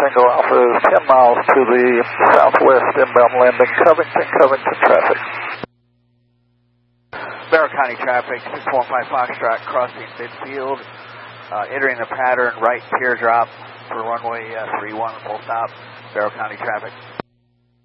Tango Alpha is 10 miles to the southwest, inbound landing Covington traffic. Barrow County traffic, 615 Foxtrot, crossing midfield, entering the pattern, right teardrop for runway 31, full stop, Barrow County traffic.